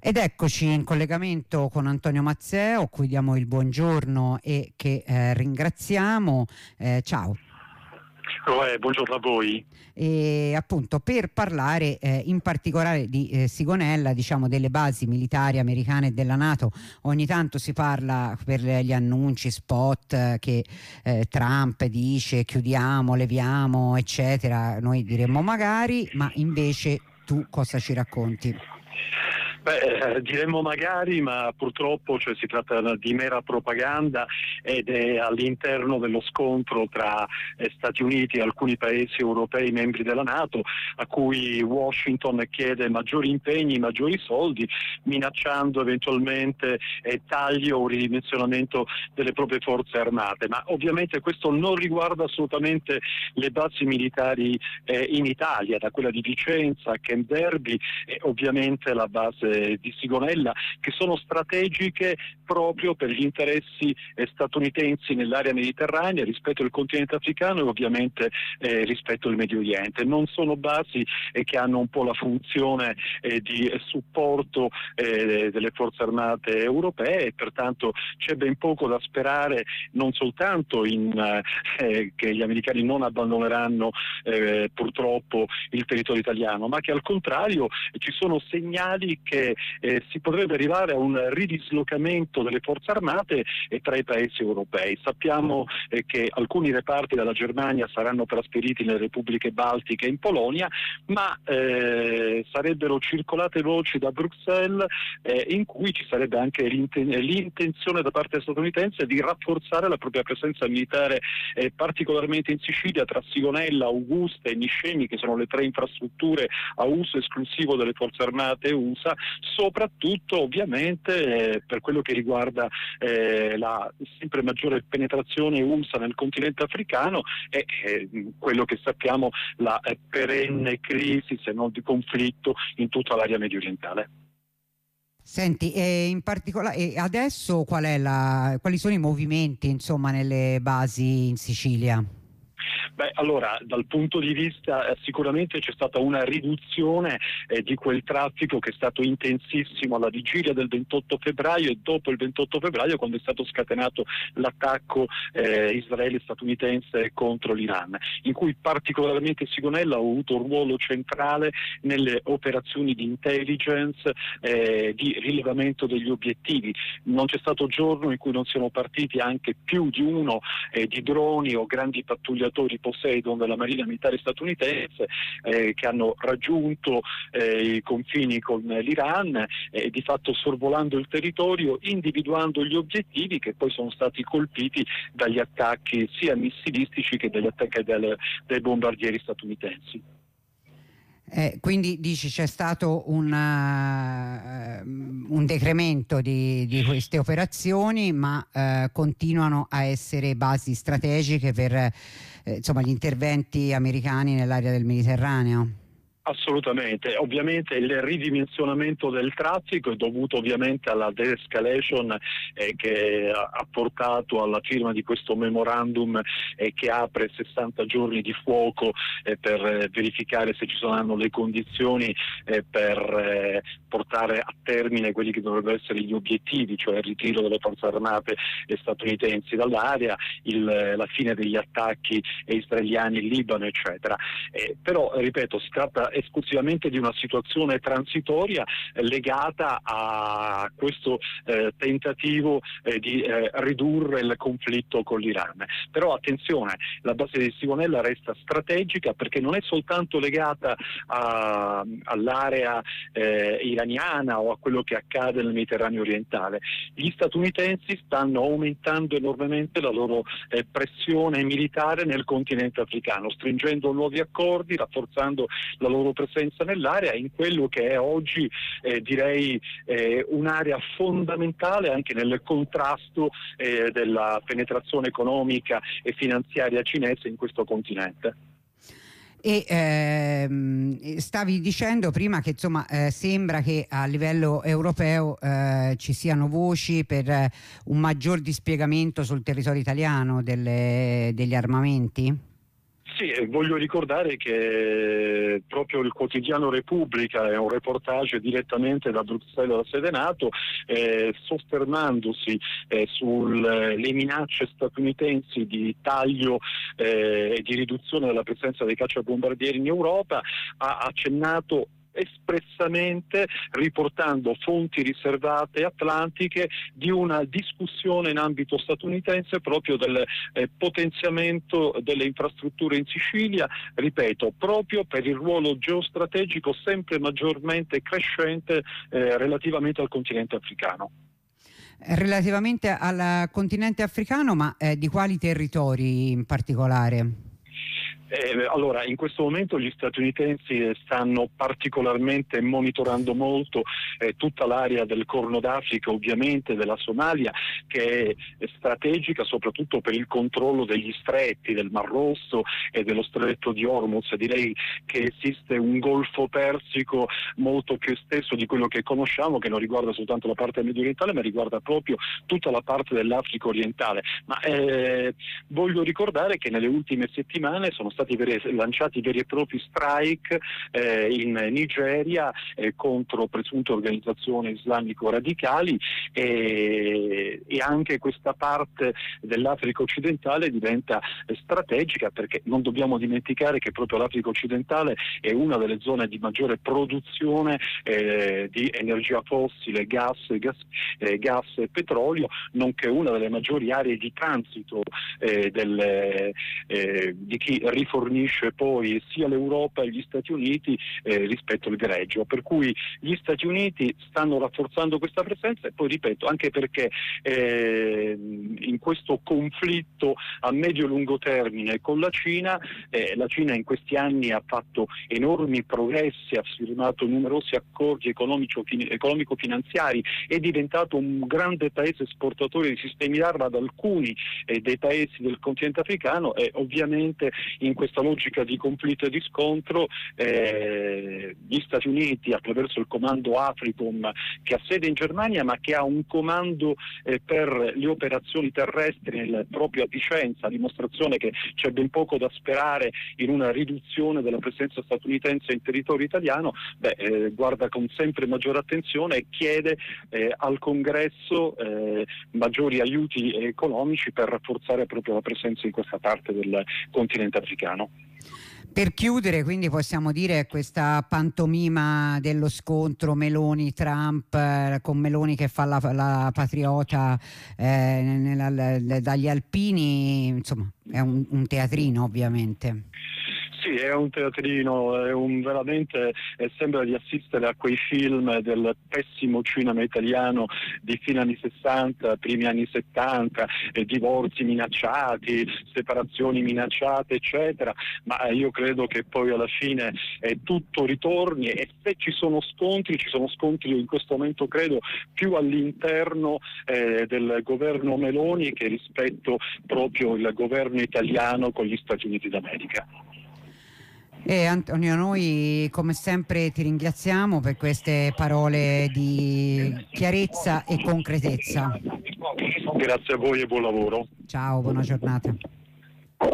Ed eccoci in collegamento con Antonio Mazzeo, a cui diamo il buongiorno e che ringraziamo. Ciao. Buongiorno a voi. E appunto per parlare in particolare di Sigonella, diciamo delle basi militari americane e della NATO. Ogni tanto si parla per gli annunci spot che Trump dice chiudiamo, leviamo, eccetera. Noi diremmo magari, ma invece tu cosa ci racconti? Diremmo magari, ma purtroppo si tratta di mera propaganda ed è all'interno dello scontro tra Stati Uniti e alcuni paesi europei membri della NATO, a cui Washington chiede maggiori impegni, maggiori soldi, minacciando eventualmente tagli o ridimensionamento delle proprie forze armate. Ma ovviamente questo non riguarda assolutamente le basi militari in Italia, da quella di Vicenza a Camp Darby e ovviamente la base di Sigonella, che sono strategiche proprio per gli interessi statunitensi nell'area mediterranea rispetto al continente africano e ovviamente rispetto al Medio Oriente. Non sono basi che hanno un po' la funzione di supporto delle forze armate europee e pertanto c'è ben poco da sperare, non soltanto che gli americani non abbandoneranno purtroppo il territorio italiano, ma che al contrario ci sono segnali che si potrebbe arrivare a un ridislocamento delle forze armate tra i paesi europei. Sappiamo che alcuni reparti dalla Germania saranno trasferiti nelle repubbliche baltiche e in Polonia, ma sarebbero circolate voci da Bruxelles in cui ci sarebbe anche l'intenzione da parte statunitense di rafforzare la propria presenza militare particolarmente in Sicilia, tra Sigonella, Augusta e Niscemi, che sono le tre infrastrutture a uso esclusivo delle forze armate USA, soprattutto ovviamente per quello che riguarda la sempre maggiore penetrazione USA nel continente africano e quello che sappiamo la perenne crisi, se non di conflitto, in tutta l'area mediorientale. Senti, in particolare adesso quali sono i movimenti, insomma, nelle basi in Sicilia? Allora, dal punto di vista sicuramente c'è stata una riduzione di quel traffico che è stato intensissimo alla vigilia del 28 febbraio e dopo il 28 febbraio, quando è stato scatenato l'attacco israele-statunitense contro l'Iran, in cui particolarmente Sigonella ha avuto un ruolo centrale nelle operazioni di intelligence, di rilevamento degli obiettivi. Non c'è stato giorno in cui non siano partiti anche più di uno di droni o grandi pattugliatori Poseidon della Marina Militare statunitense che hanno raggiunto i confini con l'Iran di fatto sorvolando il territorio, individuando gli obiettivi che poi sono stati colpiti dagli attacchi sia missilistici che dagli attacchi dai bombardieri statunitensi. Quindi dici c'è stato un decremento di queste operazioni, ma continuano a essere basi strategiche per insomma, gli interventi americani nell'area del Mediterraneo? Assolutamente, ovviamente il ridimensionamento del traffico è dovuto ovviamente alla de-escalation che ha portato alla firma di questo memorandum che apre 60 giorni di fuoco per verificare se ci saranno le condizioni per portare a termine quelli che dovrebbero essere gli obiettivi, cioè il ritiro delle forze armate statunitensi dall'area, la fine degli attacchi israeliani in Libano, eccetera. Però, ripeto, si tratta esclusivamente di una situazione transitoria legata a questo tentativo di ridurre il conflitto con l'Iran. Però attenzione, la base di Sigonella resta strategica perché non è soltanto legata all'area iraniana o a quello che accade nel Mediterraneo orientale. Gli statunitensi stanno aumentando enormemente la loro pressione militare nel continente africano, stringendo nuovi accordi, rafforzando la loro presenza nell'area in quello che è oggi direi un'area fondamentale anche nel contrasto della penetrazione economica e finanziaria cinese in questo continente. E stavi dicendo prima che insomma sembra che a livello europeo ci siano voci per un maggior dispiegamento sul territorio italiano degli armamenti? Sì, voglio ricordare che proprio il quotidiano Repubblica è un reportage direttamente da Bruxelles alla sede NATO, soffermandosi sulle minacce statunitensi di taglio e di riduzione della presenza dei cacciabombardieri in Europa, ha accennato espressamente, riportando fonti riservate atlantiche, di una discussione in ambito statunitense proprio del potenziamento delle infrastrutture in Sicilia, ripeto, proprio per il ruolo geostrategico sempre maggiormente crescente relativamente al continente africano. Relativamente al continente africano, ma di quali territori in particolare? Allora, in questo momento gli statunitensi stanno particolarmente monitorando molto tutta l'area del Corno d'Africa, ovviamente della Somalia, che è strategica soprattutto per il controllo degli stretti del Mar Rosso e dello stretto di Hormuz. Direi che esiste un Golfo Persico molto più esteso di quello che conosciamo, che non riguarda soltanto la parte mediorientale, ma riguarda proprio tutta la parte dell'Africa orientale. Ma voglio ricordare che nelle ultime settimane sono stati lanciati veri e propri strike in Nigeria contro presunte organizzazioni islamico-radicali, e anche questa parte dell'Africa occidentale diventa strategica, perché non dobbiamo dimenticare che proprio l'Africa occidentale è una delle zone di maggiore produzione di energia fossile, gas e petrolio, nonché una delle maggiori aree di transito di chi rifornisce poi sia l'Europa e gli Stati Uniti rispetto al greggio, per cui gli Stati Uniti stanno rafforzando questa presenza, e poi ripeto anche perché in questo conflitto a medio e lungo termine con la Cina in questi anni ha fatto enormi progressi, ha firmato numerosi accordi economico-finanziari, è diventato un grande paese esportatore di sistemi d'arma ad alcuni dei paesi del continente africano, e ovviamente in questa logica di conflitto e di scontro gli Stati Uniti, attraverso il comando AFRICOM, che ha sede in Germania ma che ha un comando per le operazioni terrestri proprio a Vicenza, a dimostrazione che c'è ben poco da sperare in una riduzione della presenza statunitense in territorio italiano, guarda con sempre maggiore attenzione e chiede al Congresso maggiori aiuti economici per rafforzare proprio la presenza in questa parte del continente africano. Per chiudere, quindi, possiamo dire questa pantomima dello scontro Meloni-Trump, con Meloni che fa la patriota dagli alpini, insomma, è un teatrino, ovviamente. Sì, è un teatrino, veramente sembra di assistere a quei film del pessimo cinema italiano di fine anni 60, primi anni 70, divorzi minacciati, separazioni minacciate, eccetera, ma io credo che poi alla fine tutto ritorni, e se ci sono scontri in questo momento credo più all'interno del governo Meloni che rispetto proprio il governo italiano con gli Stati Uniti d'America. Antonio, noi come sempre ti ringraziamo per queste parole di chiarezza e concretezza. Grazie a voi e buon lavoro. Ciao, buona giornata.